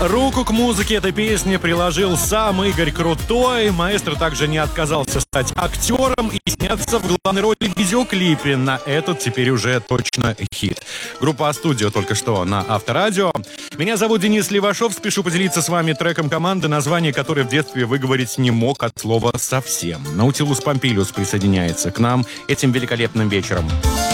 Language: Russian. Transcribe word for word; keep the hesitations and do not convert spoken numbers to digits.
Руку к музыке этой песни приложил сам Игорь Крутой. Маэстро также не отказался стать актером и сняться в главной роли в видеоклипе на этот теперь уже точно хит. Группа «А-студио» только что на Авторадио. Меня зовут Денис Левашов. Спешу поделиться с вами треком команды, название которой в детстве выговорить не мог от слова «совсем». Наутилус Помпилиус присоединяется к нам этим великолепным вечером.